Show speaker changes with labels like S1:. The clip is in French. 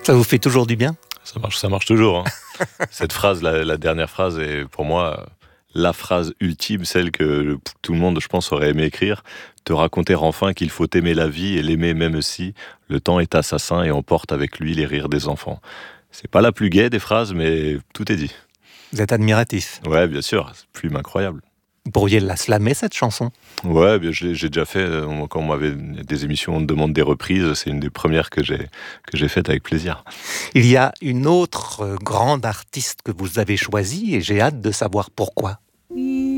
S1: Ça vous fait toujours du bien ?
S2: Ça marche toujours. Hein. Cette phrase, la dernière phrase, est pour moi la phrase ultime, celle que tout le monde, je pense, aurait aimé écrire. Te raconter enfin qu'il faut aimer la vie et l'aimer même si le temps est assassin et emporte avec lui les rires des enfants. C'est pas la plus gaie des phrases, mais tout est dit.
S1: Vous êtes admiratif.
S2: Ouais, bien sûr, c'est plume incroyable.
S1: Vous pourriez la slammer, cette chanson ?
S2: Ouais, bien, j'ai déjà fait, quand on m'avait des émissions, on me demande des reprises, c'est une des premières que j'ai faites avec plaisir.
S1: Il y a une autre grande artiste que vous avez choisie et j'ai hâte de savoir pourquoi.